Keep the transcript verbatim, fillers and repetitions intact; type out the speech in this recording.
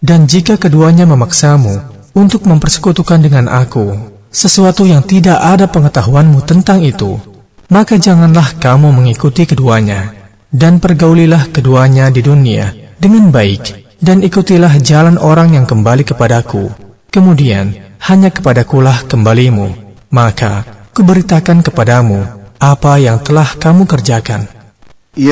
Dan jika keduanya memaksamu untuk mempersekutukan dengan aku sesuatu yang tidak ada pengetahuanmu tentang itu, maka janganlah kamu mengikuti keduanya, dan pergaulilah keduanya di dunia dengan baik, dan ikutilah jalan orang yang kembali kepadaku. Kemudian hanya kepadakulah kembalimu, maka kuberitakan kepadamu apa yang telah kamu kerjakan.